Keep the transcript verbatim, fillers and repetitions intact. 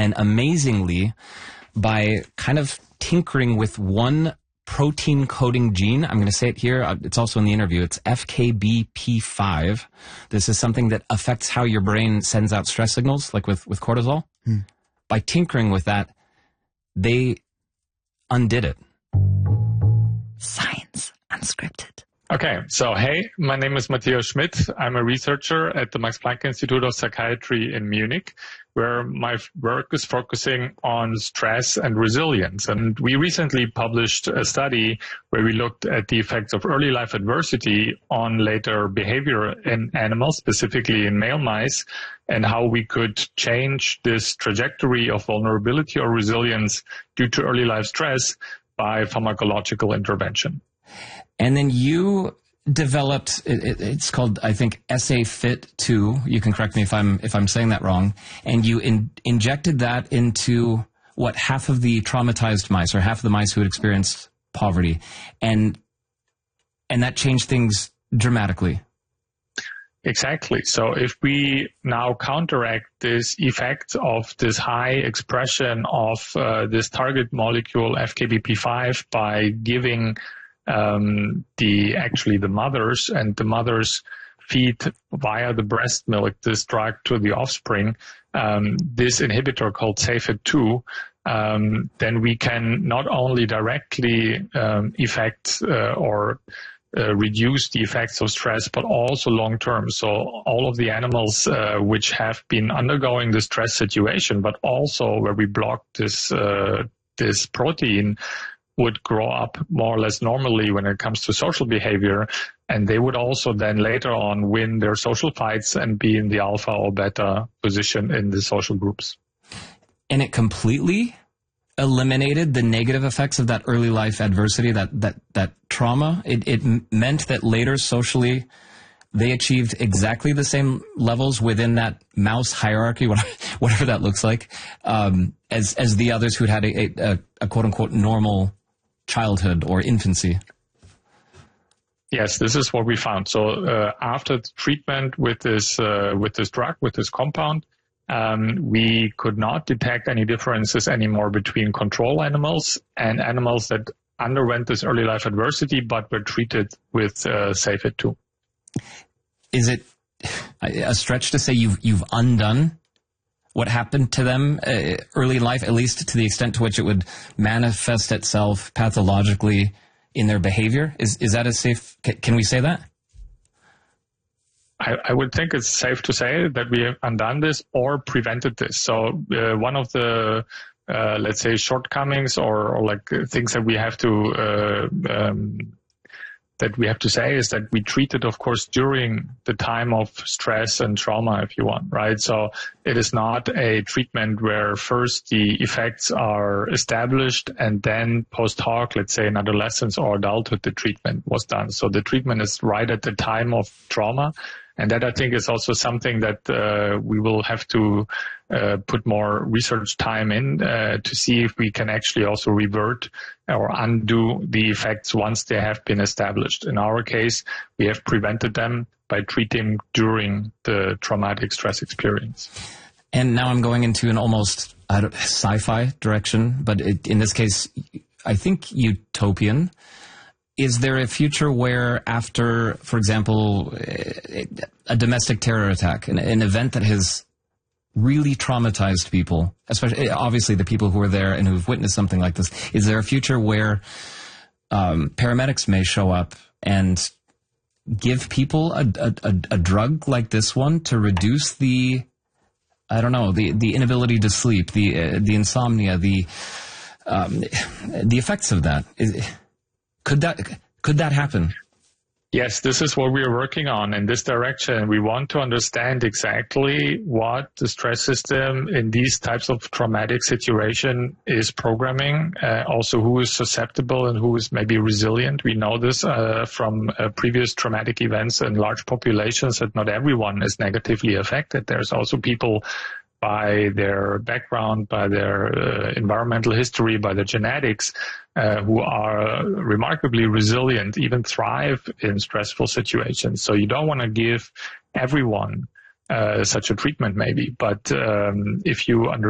And amazingly, by kind of tinkering with one protein coding gene, I'm going to say it here, it's also in the interview, it's F K B P five. This is something that affects how your brain sends out stress signals, like with, with cortisol. Hmm. By tinkering with that, they undid it. Science Unscripted. Okay, so hey, my name is Matthias Schmidt. I'm a researcher at the Max Planck Institute of Psychiatry in Munich, where my work is focusing on stress and resilience. And we recently published a study where we looked at the effects of early life adversity on later behavior in animals, specifically in male mice, and how we could change this trajectory of vulnerability or resilience due to early life stress by pharmacological intervention. And then you developed, it, it's called, I think, S A F I T two. You can correct me if I'm if I'm saying that wrong. And you in, injected that into, what, half of the traumatized mice, or half of the mice who had experienced poverty. And and that changed things dramatically. Exactly. So if we now counteract this effect of this high expression of uh, this target molecule F K B P five by giving um, the actually the mothers, and the mothers feed via the breast milk this drug to the offspring, um, this inhibitor called S A F I T two, um, then we can not only directly um, affect uh, or Uh, reduce the effects of stress, but also long term. So all of the animals uh, which have been undergoing the stress situation, but also where we block this uh, this protein, would grow up more or less normally when it comes to social behavior, and they would also then later on win their social fights and be in the alpha or beta position in the social groups. And it completely eliminated the negative effects of that early life adversity, that that that trauma. It it meant that later socially they achieved exactly the same levels within that mouse hierarchy, whatever that looks like, um, as as the others who'd had a, a, a quote unquote normal childhood or infancy. Yes, this is what we found. So uh, after the treatment with this uh, with this drug, with this compound, Um, we could not detect any differences anymore between control animals and animals that underwent this early life adversity but were treated with uh, S A F I T two. Is it a stretch to say you've you've undone what happened to them uh, early in life, at least to the extent to which it would manifest itself pathologically in their behavior? Is is that a safe? Can we say that? I, I would think it's safe to say that we have undone this or prevented this. So uh, one of the, uh, let's say, shortcomings or, or like things that we have to uh, um, that we have to say is that we treated, of course, during the time of stress and trauma, if you want, right? So it is not a treatment where first the effects are established and then post hoc, let's say in adolescence or adulthood, the treatment was done. So the treatment is right at the time of trauma. And that, I think, is also something that uh, we will have to uh, put more research time in uh, to see if we can actually also revert or undo the effects once they have been established. In our case, we have prevented them by treating during the traumatic stress experience. And now I'm going into an almost I don't, sci-fi direction, but it, in this case, I think utopian. Is there a future where after, for example, a domestic terror attack, an, an event that has really traumatized people, especially obviously the people who are there and who've witnessed something like this, is there a future where um, paramedics may show up and give people a, a, a drug like this one to reduce the, I don't know, the, the inability to sleep, the uh, the insomnia, the um, the effects of that? Is, Could that could that happen? Yes, this is what we are working on in this direction. We want to understand exactly what the stress system in these types of traumatic situation is programming. Uh, also, who is susceptible and who is maybe resilient. We know this uh, from uh, previous traumatic events in large populations that not everyone is negatively affected. There's also people by their background, by their uh, environmental history, by their genetics, uh, who are remarkably resilient, even thrive in stressful situations. So you don't want to give everyone uh, such a treatment maybe, but um, if you understand